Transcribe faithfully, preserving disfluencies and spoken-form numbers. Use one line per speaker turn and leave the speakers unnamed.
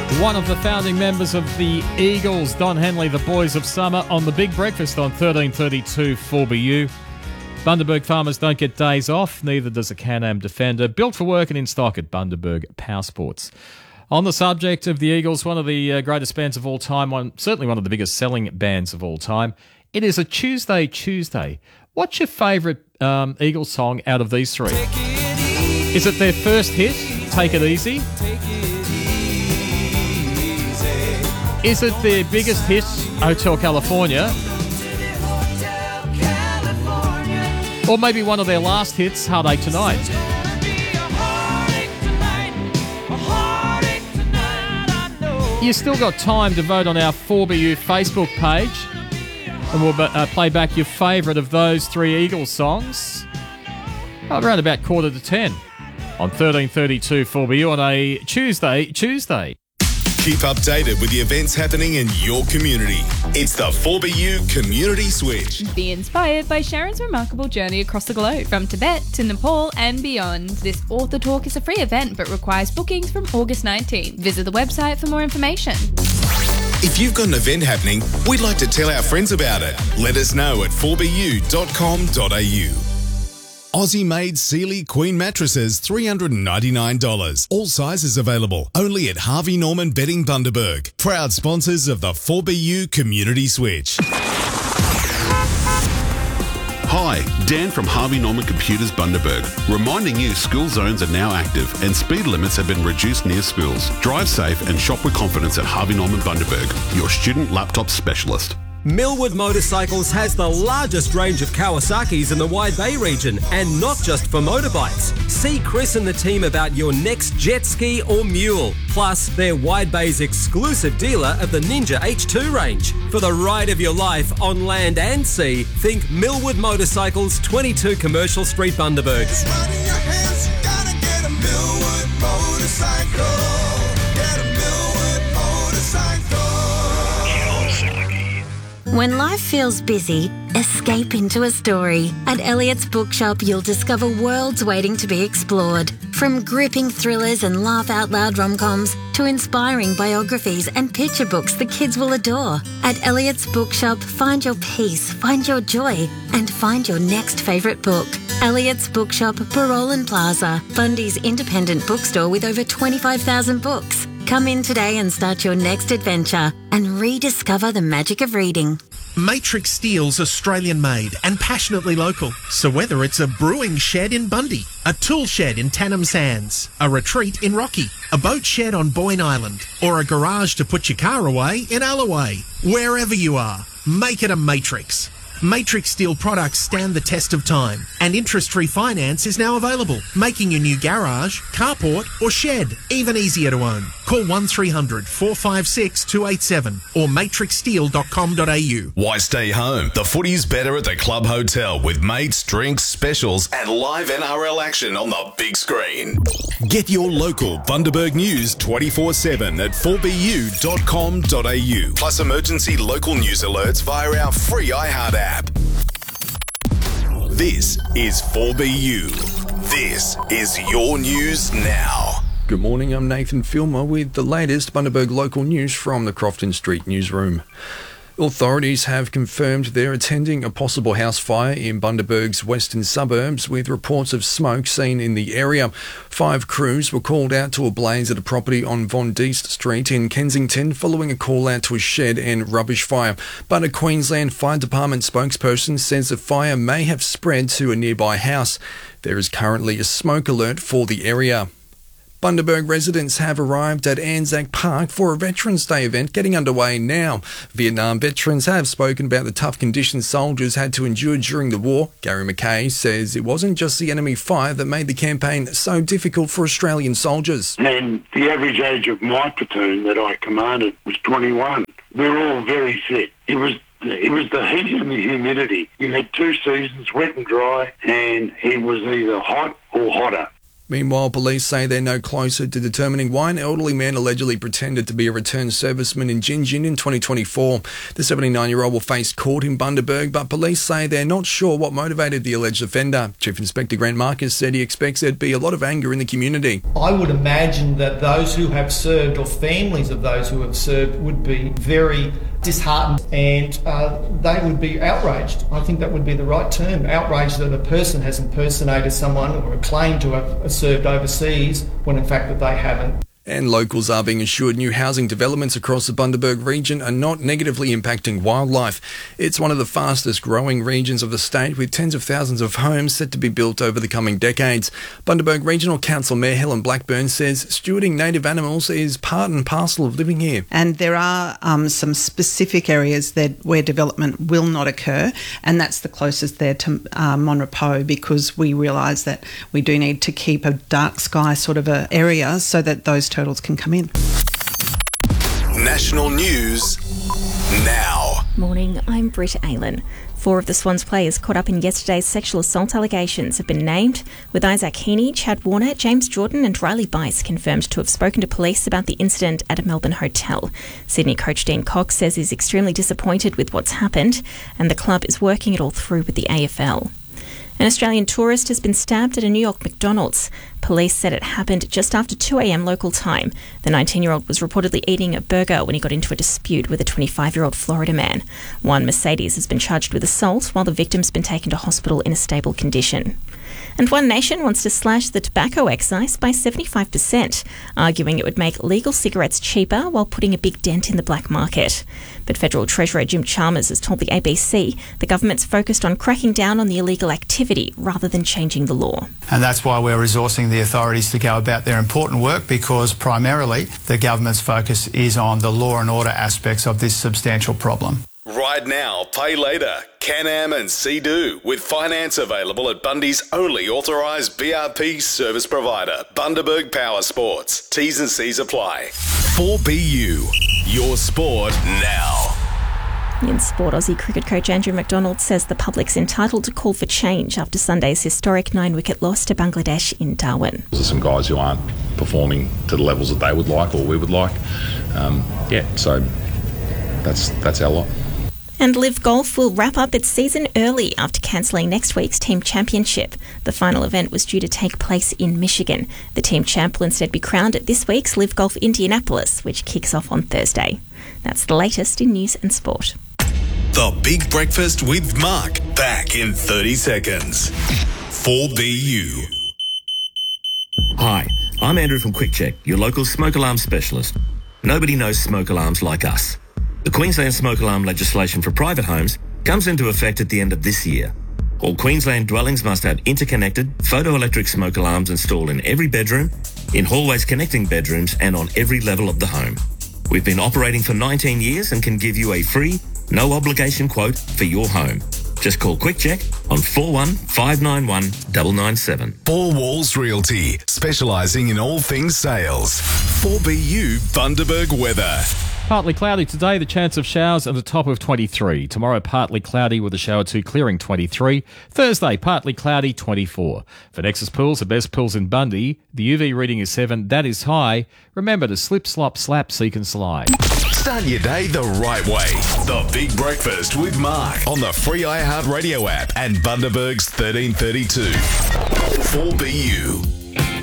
One of the founding members of the Eagles, Don Henley, the Boys of Summer, on the Big Breakfast on thirteen thirty-two four B U. Bundaberg farmers don't get days off, neither does a Can-Am Defender, built for work and in stock at Bundaberg Power Sports. On the subject of the Eagles, one of the uh, greatest bands of all time, one, certainly one of the biggest selling bands of all time, it is a Tuesday Tuesday. What's your favourite um, Eagles song out of these three? Is it their first hit, Take It Easy? Is it their biggest hit, Hotel California? Or maybe one of their last hits, Heartache Tonight? You still got time to vote on our four B U Facebook page, and we'll uh, play back your favourite of those three Eagles songs around about quarter to ten on thirteen thirty-two four B U on a Tuesday Tuesday.
Keep updated with the events happening in your community. It's the four B U Community Switch.
Be inspired by Sharon's remarkable journey across the globe, from Tibet to Nepal and beyond. This author talk is a free event but requires bookings from August nineteenth. Visit the website for more information.
If you've got an event happening, we'd like to tell our friends about it. Let us know at four b u dot com dot a u. Aussie-made Sealy Queen mattresses, three hundred ninety-nine dollars. All sizes available. Only at Harvey Norman Bedding Bundaberg. Proud sponsors of the four B U Community Switch.
Hi, Dan from Harvey Norman Computers Bundaberg. Reminding you school zones are now active and speed limits have been reduced near schools. Drive safe and shop with confidence at Harvey Norman Bundaberg, your student laptop specialist.
Millwood Motorcycles has the largest range of Kawasaki's in the Wide Bay region, and not just for motorbikes. See Chris and the team about your next jet ski or mule. Plus, they're Wide Bay's exclusive dealer of the Ninja H two range. For the ride of your life on land and sea, think Millwood Motorcycles, twenty-two Commercial Street, Bundaberg.
When life feels busy, escape into a story. At Elliott's Bookshop, you'll discover worlds waiting to be explored. From gripping thrillers and laugh-out-loud rom-coms to inspiring biographies and picture books the kids will adore. At Elliott's Bookshop, find your peace, find your joy, and find your next favourite book. Elliott's Bookshop, Barolan Plaza, Bundy's independent bookstore with over twenty-five thousand books. Come in today and start your next adventure and rediscover the magic of reading.
Matrix Steel's Australian made and passionately local. So whether it's a brewing shed in Bundy, a tool shed in Tannum Sands, a retreat in Rocky, a boat shed on Boyne Island, or a garage to put your car away in Alloway, wherever you are, make it a Matrix. Matrix Steel products stand the test of time, and interest-free finance is now available, making your new garage, carport or shed even easier to own. Call one three hundred four five six two eight seven or matrix steel dot com dot a u.
Why stay home? The footy's better at the Club Hotel with mates, drinks, specials and live N R L action on the big screen. Get your local Bundaberg news twenty-four seven at four b u dot com dot a u. Plus emergency local news alerts via our free iHeart app. This is four B U. This is your news now.
Good morning, I'm Nathan Filmer with the latest Bundaberg local news from the Crofton Street newsroom. Authorities have confirmed they're attending a possible house fire in Bundaberg's western suburbs with reports of smoke seen in the area. Five crews were called out to a blaze at a property on Von Deest Street in Kensington following a call out to a shed and rubbish fire. But a Queensland Fire Department spokesperson says the fire may have spread to a nearby house. There is currently a smoke alert for the area. Bundaberg residents have arrived at Anzac Park for a Veterans Day event getting underway now. Vietnam veterans have spoken about the tough conditions soldiers had to endure during the war. Gary McKay says it wasn't just the enemy fire that made the campaign so difficult for Australian soldiers.
And the average age of my platoon that I commanded was twenty-one. We were all very fit. It was It was the heat and the humidity. You had two seasons, wet and dry, and it was either hot or hotter.
Meanwhile, police say they're no closer to determining why an elderly man allegedly pretended to be a returned serviceman in Gingin in twenty twenty-four. The seventy-nine-year-old will face court in Bundaberg, but police say they're not sure what motivated the alleged offender. Chief Inspector Grant Marcus said he expects there'd be a lot of anger in the community.
I would imagine that those who have served, or families of those who have served, would be very disheartened, and uh, they would be outraged. I think that would be the right term, outraged that a person has impersonated someone or claimed to have served overseas when in fact that they haven't.
And locals are being assured new housing developments across the Bundaberg region are not negatively impacting wildlife. It's one of the fastest growing regions of the state, with tens of thousands of homes set to be built over the coming decades. Bundaberg Regional Council Mayor Helen Blackburn says stewarding native animals is part and parcel of living here.
And there are um, some specific areas that where development will not occur, and that's the closest there to uh, Monrepo, because we realise that we do need to keep a dark sky sort of a area so that those turtles can come in.
National news now.
Morning, I'm Britta Aylan. Four of the Swans players caught up in yesterday's sexual assault allegations have been named, with Isaac Heaney, Chad Warner, James Jordan and Riley Bice confirmed to have spoken to police about the incident at a Melbourne hotel. Sydney coach Dean Cox says he's extremely disappointed with what's happened, and the club is working it all through with the A F L. An Australian tourist has been stabbed at a New York McDonald's. Police said it happened just after two a.m. local time. The nineteen-year-old was reportedly eating a burger when he got into a dispute with a twenty-five-year-old Florida man. One Mercedes has been charged with assault, while the victim's been taken to hospital in a stable condition. And One Nation wants to slash the tobacco excise by seventy-five percent, arguing it would make legal cigarettes cheaper while putting a big dent in the black market. But Federal Treasurer Jim Chalmers has told the A B C the government's focused on cracking down on the illegal activity rather than changing the law.
And that's why we're resourcing the authorities to go about their important work, because primarily the government's focus is on the law and order aspects of this substantial problem.
Ride now, pay later. Can-Am and Sea-Doo, with finance available at Bundy's only authorised B R P service provider, Bundaberg Power Sports. T's and C's apply. four B U, your sport now.
In sport, Aussie cricket coach Andrew McDonald says the public's entitled to call for change after Sunday's historic nine-wicket loss to Bangladesh in Darwin.
There's some guys who aren't performing to the levels that they would like or we would like. Um, yeah, so that's that's our lot.
And Live Golf will wrap up its season early after cancelling next week's team championship. The final event was due to take place in Michigan. The team champ will instead be crowned at this week's Live Golf Indianapolis, which kicks off on Thursday. That's the latest in news and sport.
The Big Breakfast with Mark, back in thirty seconds. four B U.
Hi, I'm Andrew from QuickCheck, your local smoke alarm specialist. Nobody knows smoke alarms like us. The Queensland smoke alarm legislation for private homes comes into effect at the end of this year. All Queensland dwellings must have interconnected photoelectric smoke alarms installed in every bedroom, in hallways connecting bedrooms, and on every level of the home. We've been operating for nineteen years and can give you a free, no obligation quote for your home. Just call QuickCheck on four one five nine one nine nine seven.
Four Walls Realty, specialising in all things sales. four B U Bundaberg weather.
Partly cloudy today, the chance of showers at the top of twenty-three. Tomorrow, partly cloudy with a shower or two clearing, twenty-three. Thursday, partly cloudy, twenty-four. For Nexus Pools, the best pools in Bundy, the U V reading is seven. That is high. Remember to slip, slop, slap, seek and slide.
Start your day the right way. The Big Breakfast with Mark on the free iHeartRadio app and Bundaberg's thirteen thirty-two. four B U.